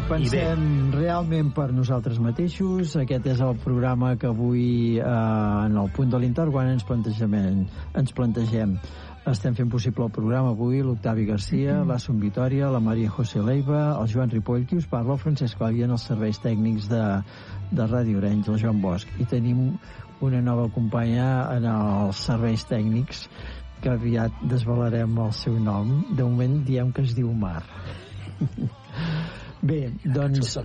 pensem realment per nosaltres mateixos. Aquest és el programa que avui, en el punt de l'Interguant, ens plantegem. Estem fent possible el programa avui l'Octavi Garcia, l'Assun Vitòria, la Maria José Leiva, el Joan Ripoll, qui us parla, el Francesc Coll, en els serveis tècnics de Ràdio Arenys, el Joan Bosch. I tenim una nova companya en els serveis tècnics, que aviat desvelarem el seu nom. De moment diem que es diu Mar. Bé, doncs...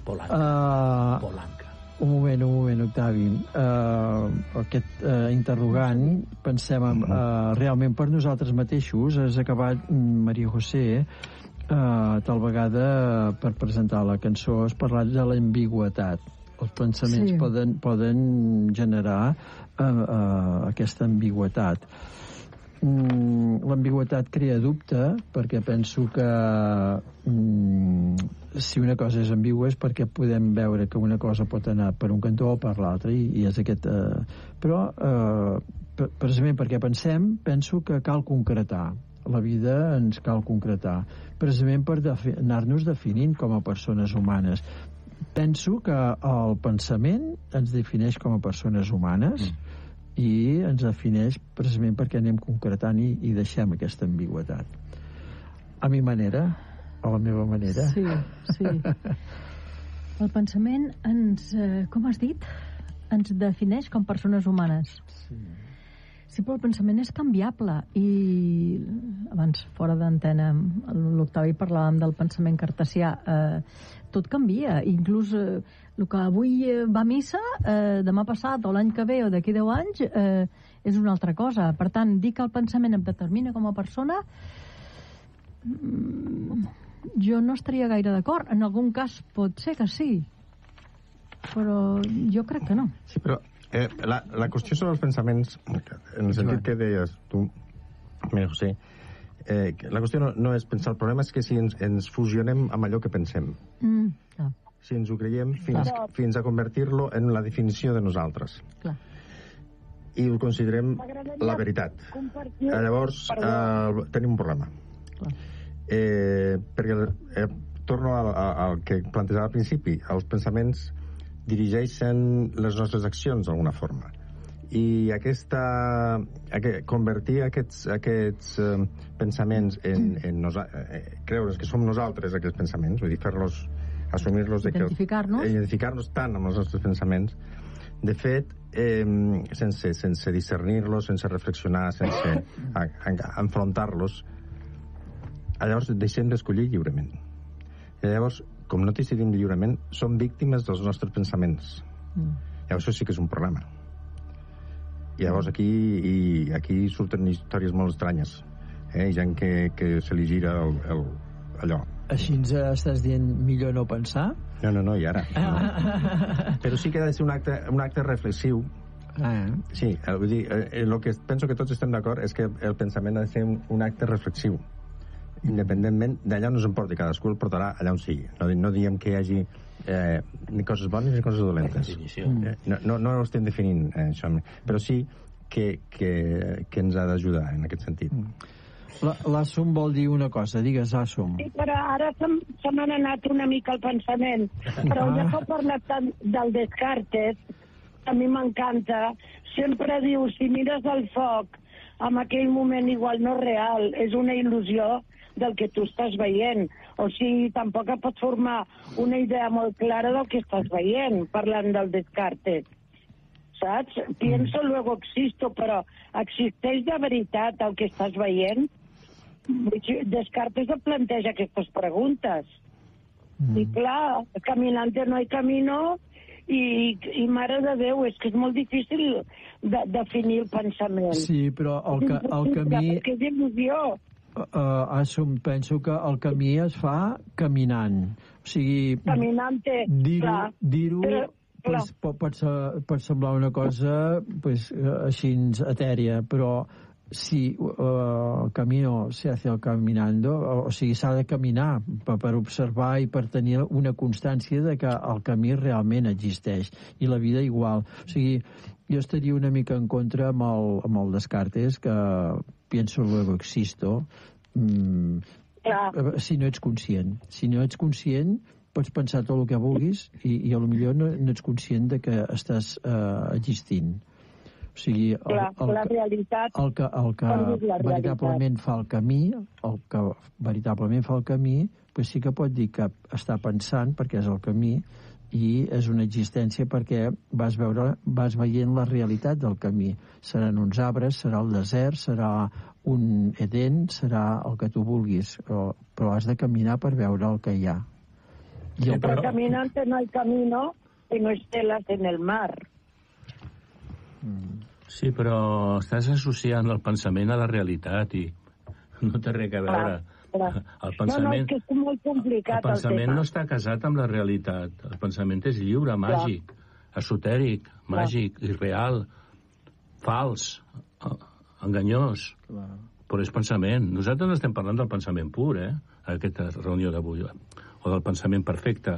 Un moment, Octavi. Aquest interrogant, pensem realment per nosaltres mateixos. Has acabat, Maria José, tal vegada per presentar la cançó has parlat de l'ambigüetat. Els pensaments poden generar aquesta ambigüetat. L'ambigüetat crea dubte, perquè penso que si una cosa és ambigua és perquè podem veure que una cosa pot anar per un cantó o per l'altre, i és aquest... Però, precisament perquè penso que cal concretar. La vida ens cal concretar, precisament per anar-nos definint com a persones humanes. Penso que el pensament ens defineix com a persones humanes, i ens defineix precisament perquè anem concretant i deixem aquesta ambigüetat. A mi manera, a la meva manera. Sí. El pensament ens, com has dit, ens defineix com persones humanes. Sí, però el pensament és canviable, i abans, fora d'antena, l'Octavi parlàvem del pensament cartesià. Tot canvia, inclús el que avui va a missa, demà passat o l'any que ve o d'aquí 10 anys és una altra cosa. Per tant, dir que el pensament em determina com a persona, jo no estaria gaire d'acord. En algun cas pot ser que sí, però jo crec que no. Sí, però la qüestió sobre els pensaments, en el sentit que deies tu, José, la qüestió no és pensar. El problema és que si ens fusionem amb allò que pensem, si ens ho creiem fins a convertir-lo en la definició de nosaltres, i ho considerem la veritat, llavors tenim un problema. Perquè torno al que plantejava al principi, els pensaments dirigeixen les nostres accions d'alguna forma, i convertir aquests pensaments creure's que som nosaltres aquests pensaments, vull dir, assumir-los, identificar-nos tant amb els nostres pensaments, de fet, sense discernir-los, sense reflexionar, sense enfrontar-los, llavors deixem d'escollir lliurement. I llavors, com no decidim lliurement, som víctimes dels nostres pensaments. Llavors això sí que és un problema. I llavors aquí surten històries molt estranyes, gent que se li gira allò. Així ens estàs dient millor no pensar? No, i ara no. Però sí que ha de ser un acte reflexiu. Sí, vull dir, el que penso que tots estem d'acord és que el pensament ha de ser un acte reflexiu, independentment d'allà on ens en porti. Cadascú el portarà allà on sigui. No diem que hi hagi ni coses bones ni coses dolentes. No ho estem definint, això, però sí que ens ha d'ajudar en aquest sentit. L'Assun vol dir una cosa. Digues, Assun. Sí, però ara se m'ha anat una mica el pensament. Però ja que he parlat tant del Descartes, a mi m'encanta. Sempre diu, si mires el foc, en aquell moment igual no és real, és una il·lusió del que tu estàs veient. O sigui, tampoc et pot formar una idea molt clara del que estàs veient, parlant del Descartes. Saps? Pienso, luego existo, però existeix de veritat el que estàs veient? Descartes et planteja aquestes preguntes. I clar, caminante no hay camino, i mare de Déu, és que és molt difícil definir el pensament. Sí, però el camí... Perquè és il·lusió. Penso que el camí es fa caminant. O sigui, caminante, dir-ho pot semblar una cosa així etèria, però si el camino se hace caminando, o sigui, s'ha de caminar per observar i per tenir una constància de que el camí realment existeix, i la vida igual. O sigui, jo estaria una mica en contra amb el Descartes, que pienso luego existo. Si no ets conscient pots pensar tot el que vulguis i potser no ets conscient de que estàs existint. O sigui, la realitat, el que veritablement fa el camí, pues sí que pot dir que està pensant, perquè és el camí, i és una existència perquè vas veient la realitat del camí. Seran uns arbres, serà el desert, serà un Edén, serà el que tu vulguis, però has de caminar per veure el que hi ha. Pero caminante no hay camino si no estelas en el mar. Sí, però estàs associant el pensament a la realitat i no té res a veure. El pensament, és que és molt complicat, el pensament no està casat amb la realitat. El pensament és lliure, màgic, esotèric, màgic, irreal, fals, enganyós, però és pensament. Nosaltres no estem parlant del pensament pur, aquesta reunió d'avui, o del pensament perfecte.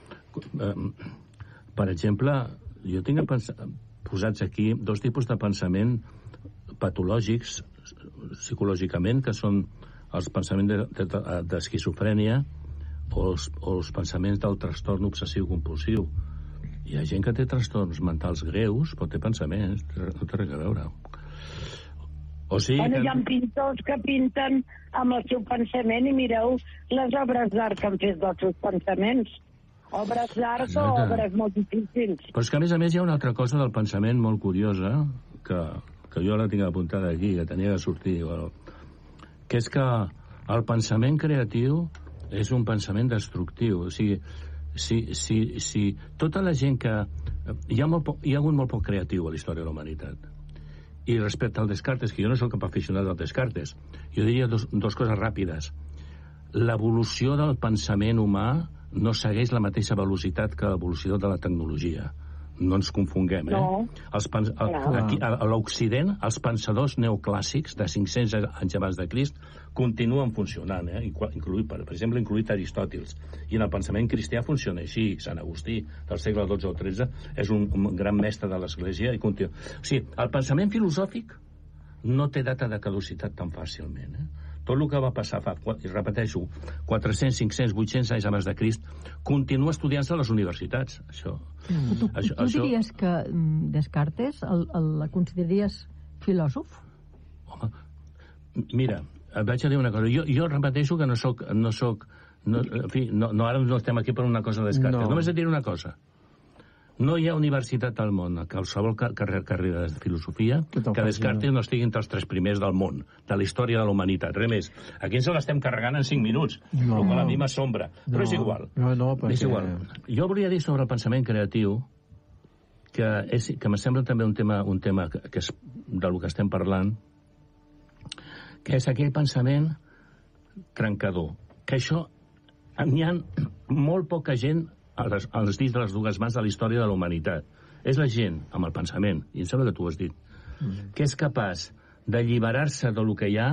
Per exemple, jo tinc posats aquí dos tipus de pensament patològics psicològicament, que són els pensaments d'esquizofrènia o els pensaments del trastorn obsessiu-compulsiu. Hi ha gent que té trastorns mentals greus, però té pensaments, no té res a veure. O sigui hi ha pintors que pinten amb el seu pensament i mireu les obres d'art que han fet dels seus pensaments. Obres d'art o obres molt difícils. Però és que, a més, hi ha una altra cosa del pensament molt curiosa, que jo la tinc apuntada aquí, que tenia de sortir, que és que el pensament creatiu és un pensament destructiu. O sigui, si tota la gent que... Hi ha hagut molt poc creatiu a la història de la humanitat. I respecte al Descartes, que jo no soc cap aficionat del Descartes, jo diria dos coses ràpides. L'evolució del pensament humà no segueix la mateixa velocitat que l'evolució de la tecnologia. No ens confonguem, No. Aquí, a l'Occident, els pensadors neoclàssics de 500 anys abans de Crist continuen funcionant, per exemple, incluït Aristòtils. I en el pensament cristià funciona així. Sant Agustí, del segle XII o XIII, és un gran mestre de l'Església i continua. O sigui, el pensament filosòfic no té data de caducitat tan fàcilment. Tot el que va passar fa, i repeteixo, 400, 500, 800 anys abans de Crist, continua estudiant-se a les universitats. Tu diries que Descartes la consideraries filòsof? Home, mira, et vaig a dir una cosa. Jo repeteixo que ara no estem aquí per una cosa de Descartes. No. Només et diré una cosa. No hi ha universitat al món, a qualsevol carrera de filosofia, que Descartes no estigui entre els 3 primers del món, de la història de la humanitat. Res més. Aquí ens l'estem carregant en 5 minuts, el qual a mi m'assombra. Però és igual. És igual. Jo volia dir sobre el pensament creatiu que me sembla també un tema que és del que estem parlant, que és aquell pensament trencador. Que això n'hi ha molt poca gent als dits de les dues mans de la història de la humanitat. És la gent, amb el pensament, i em sembla que tu ho has dit, que és capaç d'alliberar-se del que hi ha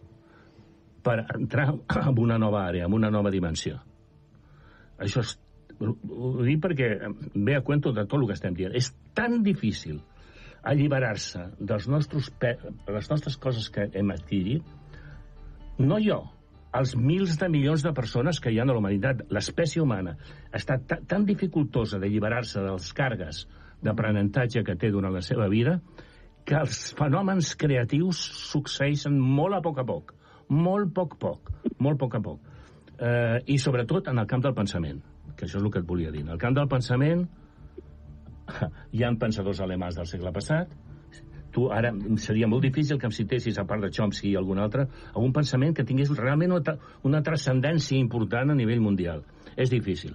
per entrar en una nova àrea, en una nova dimensió. Això ho dic perquè ve a cuento de tot el que estem dient. És tan difícil alliberar-se de les nostres coses que hem adquirit, no jo, els mils de milions de persones que hi ha a la humanitat, l'espècie humana, està tan dificultosa d'alliberar-se de les càrregues d'aprenentatge que té durant la seva vida, que els fenòmens creatius succeeixen molt a poc. Molt poc a poc. I sobretot en el camp del pensament, que això és el que et volia dir. En el camp del pensament hi ha pensadors alemans del segle passat. Tu ara seria molt difícil que em citessis, a part de Chomsky i algun altre, algun pensament que tingués realment una transcendència important a nivell mundial. És difícil.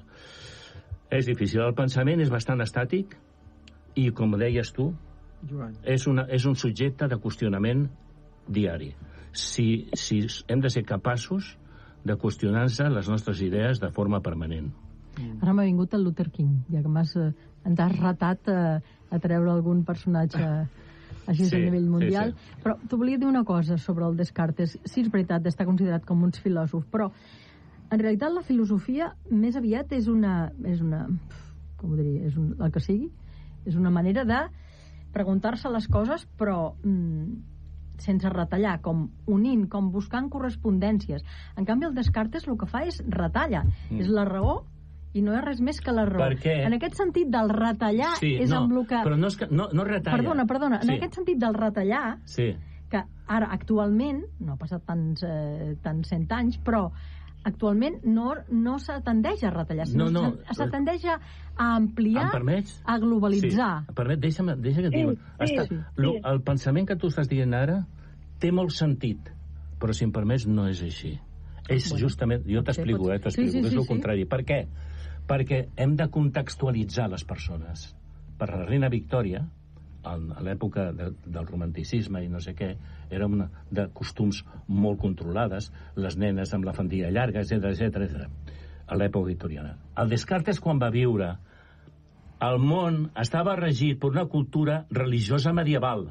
El pensament és bastant estàtic i, com deies tu, Joan, és un subjecte de qüestionament diari. Si hem de ser capaços de qüestionar-se les nostres idees de forma permanent. Ara m'ha vingut el Luther King, ja que ens has ratat a treure algun personatge així a nivell mundial. Sí. Però t'ho volia dir una cosa sobre el Descartes. Sí, és veritat, està considerat com un filòsof, però en realitat la filosofia més aviat és una com ho diria, el que sigui, és una manera de preguntar-se les coses, però sense retallar, com unint, com buscant correspondències. En canvi, el Descartes el que fa és retalla. És la raó I no és res més que l'error. En aquest sentit del retallar és amb el que... Però no retalla. Perdona. En aquest sentit del retallar, que ara actualment, no ha passat tants 100 anys, però actualment no se tendeix a retallar, sinó se tendeix a ampliar, a globalitzar. Deixa que et digui. El pensament que tu estàs dient ara té molt sentit, però si em permets no és així. És justament, jo t'explico, és el contrari. Per què? Perquè hem de contextualitzar les persones. Per la reina Victòria, a l'època del romanticisme i no sé què, era de costums molt controlades, les nenes amb la faldilla llarga, etc. A l'època victoriana. El Descartes, quan va viure, el món estava regit per una cultura religiosa medieval.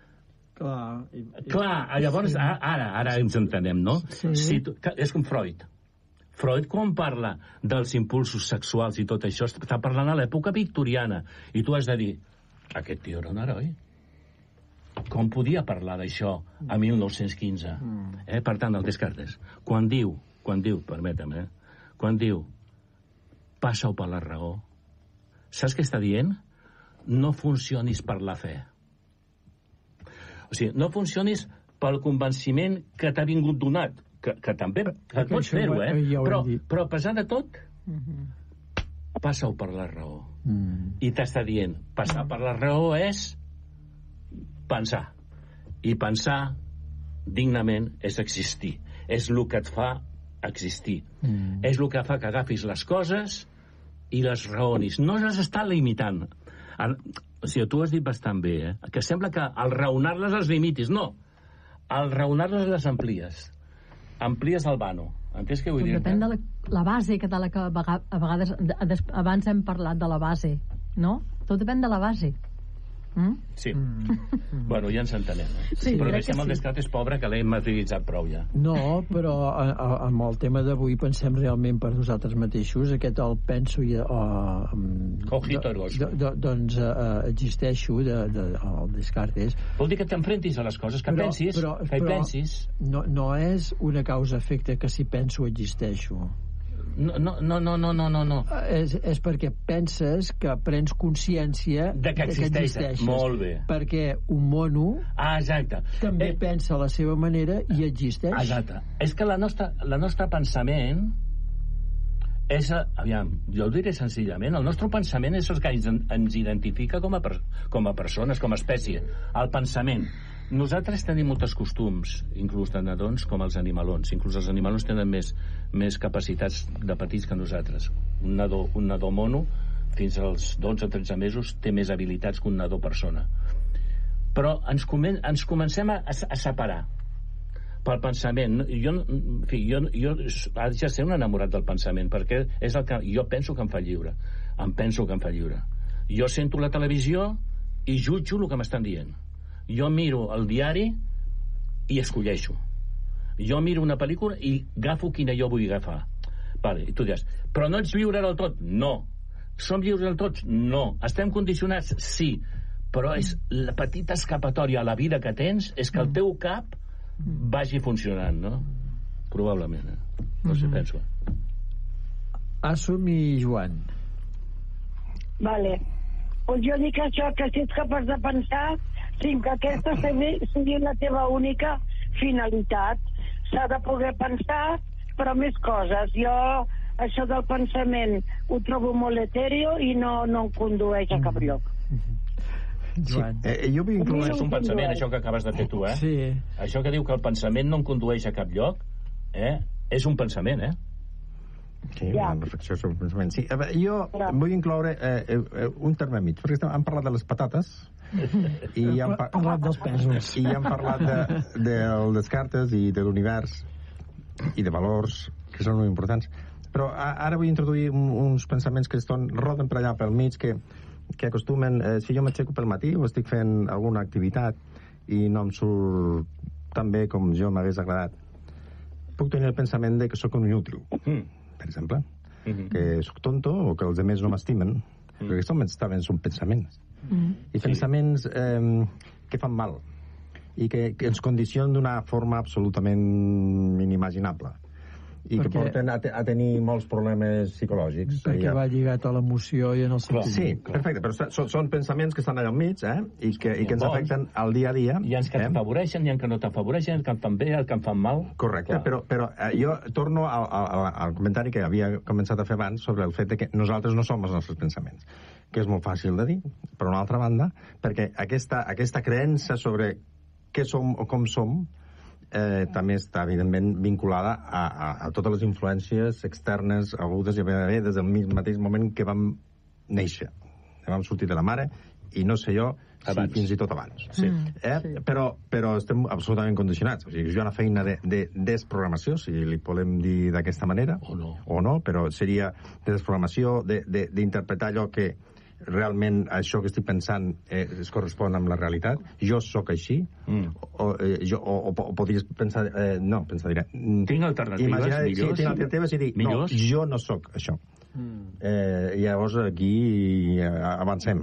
Clar, llavors, ara ens entenem, no? És com Freud. Freud, quan parla dels impulsos sexuals i tot això, està parlant a l'època victoriana. I tu has de dir, aquest tio era un heroi. Com podia parlar d'això a 1915? Per tant, el Descartes, quan diu, permetem, quan diu, passa-ho per la raó, saps què està dient? No funcionis per la fe. O sigui, no funcionis pel convenciment que t'ha vingut donat, que també pots fer-ho, però a pesar de tot, passa-ho per la raó. I t'està dient, passar per la raó és pensar. I pensar dignament és existir. És el que et fa existir. És el que fa que agafis les coses i les raonis. No les està limitant. O sigui, tu has dit bastant bé, que sembla que al raonar-les els limitis. No. Al raonar-les les amplies. Amplies el vano. Entens què vull dir? Depèn de la base, que a vegades abans hem parlat de la base, no? Tot depèn de la base. Sí. Bueno, ja ens entenem. Però deixem el Descartes pobre, que l'hem materialitzat prou ja. No, però amb el tema d'avui pensem realment per nosaltres mateixos, aquest el penso i doncs existeixo el Descartes. Vol dir que t'enfrentis a les coses, que pensis, que hi pensis. No és una causa-efecte que si penso existeixo. No. És perquè penses que prens consciència de que existeixes. Molt bé. Perquè un mono també pensa a la seva manera i existeix. Exacte. És que la nostra pensament és, aviam, jo ho diré senzillament, el nostre pensament és el que ens identifica com a persones, com a espècie. El pensament. Nosaltres tenim molts costums, inclús de nadons com els animalons. Inclús els animalons tenen més capacitats de petits que nosaltres. Un nadó mono, fins als 12 o 13 mesos, té més habilitats que un nadó persona. Però ens comencem a separar pel pensament. Jo haig de ser un enamorat del pensament, perquè és el que jo penso que em fa lliure. Jo sento la televisió i jutjo el que m'estan dient. Jo miro el diari i escolleixo. Jo miro una pel·lícula i agafo quina jo vull agafar. Vale, i tu diràs, però no ets lliure del tot? No. Som lliures del tot? No. Estem condicionats? Sí. Però és la petita escapatòria a la vida que tens és que el teu cap vagi funcionant, no? Probablement. No sé, penso. Assum i Joan. Vale. Pues jo dic això, que si ets capaç de pensar, sin que aquesta sigui la teva única finalitat. S'ha de poder pensar, però més coses. Jo, això del pensament, ho trobo molt etèreo i no em condueix a cap lloc. Joan. Jo vull incloure... És un pensament, això que acabes de fer tu, Sí. Això que diu que el pensament no em condueix a cap lloc, és un pensament, Sí, una reflexió sobre el pensament. Sí, jo vull incloure un terme mig, perquè hem parlat de les patates i hem parlat dels pesos i hem parlat del Descartes i de l'univers i de valors que són molt importants, però ara vull introduir uns pensaments que roden per allà pel mig, que acostumen, si jo m'aixeco pel matí o estic fent alguna activitat i no em surt tan bé com jo m'hagués agradat, puc tenir el pensament de que sóc un inútil, per exemple, que sóc tonto o que els altres no m'estimen, perquè aquests també són pensaments. I pensaments que fan mal i que ens condicionen d'una forma absolutament inimaginable. i que porten a tenir molts problemes psicològics. Perquè va lligat a l'emoció i en el sentiment. Sí, perfecte, però són pensaments que estan allà al mig, i que ens afecten al dia a dia. Hi ha que t'afavoreixen, hi ha que no t'afavoreixen, el que em fan bé, el que em fan mal. Correcte, però jo torno al comentari que havia començat a fer abans sobre el fet que nosaltres no som els nostres pensaments, que és molt fàcil de dir, per una altra banda, perquè aquesta creença sobre què som o com som també està, evidentment, vinculada a totes les influències externes agudes i bé des del mateix moment que vam néixer. Vam sortir de la mare i no sé jo si fins i tot abans. Sí. Però estem absolutament condicionats. O sigui, és una feina de desprogramació, si li podem dir d'aquesta manera, o no, però seria de desprogramació, d'interpretar allò que realment això que estic pensant es correspon amb la realitat. Jo sóc així, o podries pensar diré, tinc alternatives millors, tinc alternatives i dir, no, jo no sóc això. Llavors aquí avancem,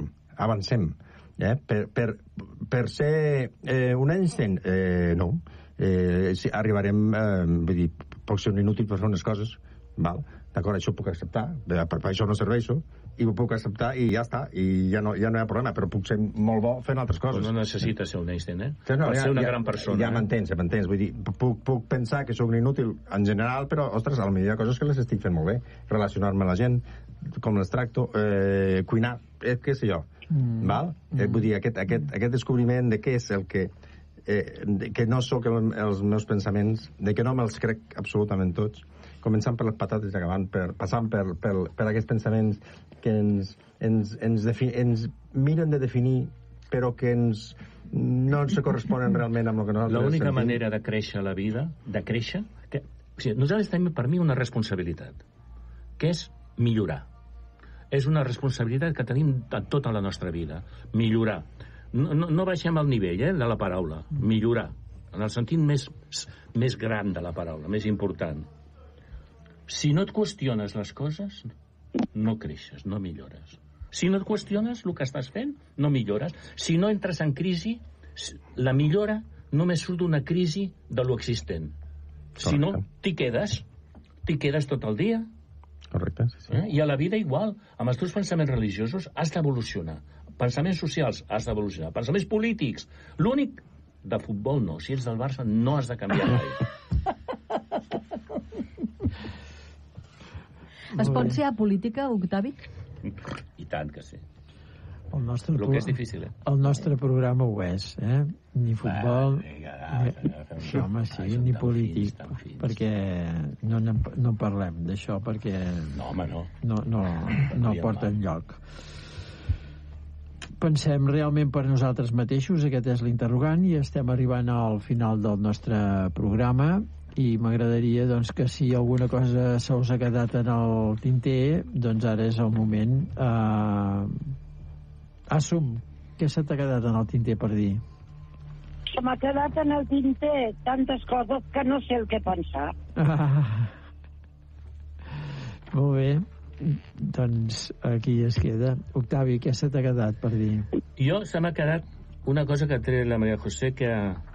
per ser un Einstein, no, arribarem, vull dir, pot ser un inútil per fer unes coses, val? D'acord, això ho puc acceptar, per això no serveixo, i ho puc acceptar i ja està, i ja no hi ha problema, però puc ser molt bo fent altres coses. No necessites ser un Einstein, per ser una gran persona. Ja m'entens, vull dir, puc pensar que sóc un inútil en general, però, ostres, potser hi ha coses que les estic fent molt bé, relacionar-me amb la gent, com les tracto, cuinar, què sé jo, val? Vull dir, aquest descobriment de què és el que no sóc els meus pensaments, de que no me'ls crec absolutament tots, començant per les patates i passant per aquests pensaments que ens miren de definir, però que no ens corresponen realment amb el que nosaltres sentim. L'única manera de créixer a la vida, nosaltres tenim, per mi, una responsabilitat, que és millorar. És una responsabilitat que tenim tota la nostra vida. Millorar. No baixem al nivell de la paraula. Millorar. En el sentit més gran de la paraula, més important. Si no et qüestiones les coses, no creixes, no millores. Si no et qüestiones el que estàs fent, no millores. Si no entres en crisi, la millora només surt d'una crisi de lo existent. Si no, t'hi quedes tot el dia. Correcte, sí. I a la vida igual. Amb els teus pensaments religiosos has d'evolucionar. Pensaments socials has d'evolucionar. Pensaments polítics. L'únic de futbol no. Si ets del Barça no has de canviar mai. Es pot ser apolítica, Octavi? I tant que sí. El que és difícil, El nostre programa ho és, Ni futbol... ni polític. Perquè no parlem d'això, perquè... No, home, no. No porta enlloc. Pensem realment per nosaltres mateixos, aquest és l'interrogant, i estem arribant al final del nostre programa, i m'agradaria doncs, que si alguna cosa se us ha quedat en el tinter, doncs ara és el moment. Assum, què se t'ha quedat en el tinter per dir? Se m'ha quedat en el tinter tantes coses que no sé el que pensar. Molt bé, doncs aquí es queda. Octavi, què se t'ha quedat per dir? Jo se m'ha quedat una cosa que ha tret la Maria José, que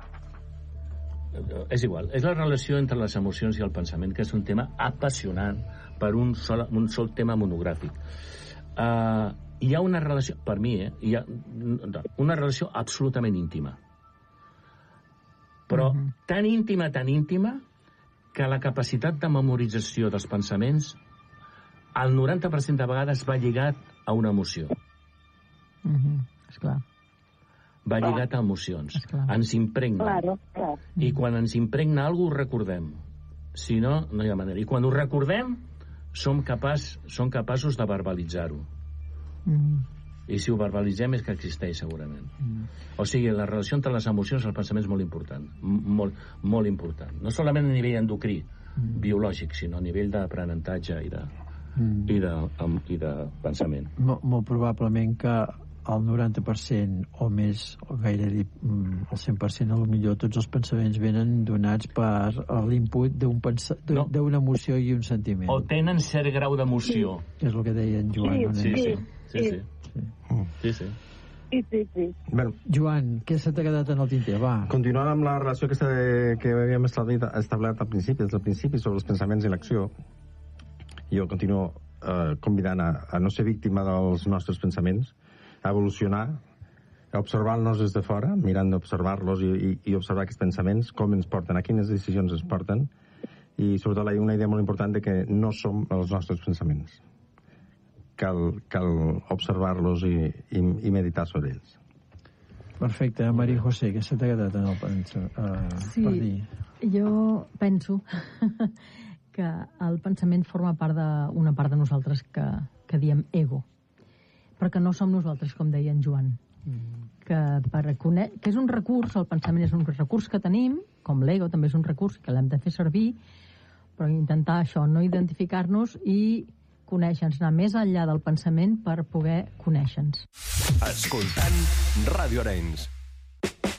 és igual, és la relació entre les emocions i el pensament, que és un tema apassionant per un sol tema monogràfic. Hi ha una relació, per mi, hi ha una relació absolutament íntima, però tan íntima que la capacitat de memorització dels pensaments el 90% de vegades va lligat a una emoció. Esclar. Va lligat a emocions. Ens impregna. I quan ens impregna alguna cosa, ho recordem. Si no, no hi ha manera. I quan ho recordem, som capaços de verbalitzar-ho. I si ho verbalitzem és que existeix, segurament. O sigui, la relació entre les emocions i el pensament és molt important. Molt important. No solament a nivell endocrí, biològic, sinó a nivell d'aprenentatge i de pensament. Molt probablement que el 90% o més, o gairebé el 100%, a lo millor tots els pensaments venen donats per l'input d'una emoció i un sentiment. O tenen cert grau d'emoció. És el que deia en Joan. Sí. Sí. Bueno, Joan, què se t'ha quedat en el tinter? Va. Continuant amb la relació que havíem establert al principi, des del principi, sobre els pensaments i l'acció, jo continuo convidant a no ser víctima dels nostres pensaments, a evolucionar, a observar-nos des de fora, mirant d'observar-los i observar aquests pensaments, com ens porten, a quines decisions ens porten, i sobretot hi ha una idea molt important de que no som els nostres pensaments. Cal observar-los i meditar sobre ells. Perfecte. Maria José, què se t'ha quedat en el per dir? Jo penso que el pensament forma part d'una part de nosaltres que diem ego, però que no som nosaltres, com deia en Joan. Que és un recurs, el pensament és un recurs que tenim, com l'ego també és un recurs que l'hem de fer servir, però intentar això, no identificar-nos i conèixer-nos, anar més enllà del pensament per poder conèixer-nos. Escoltant Ràdio Arenys.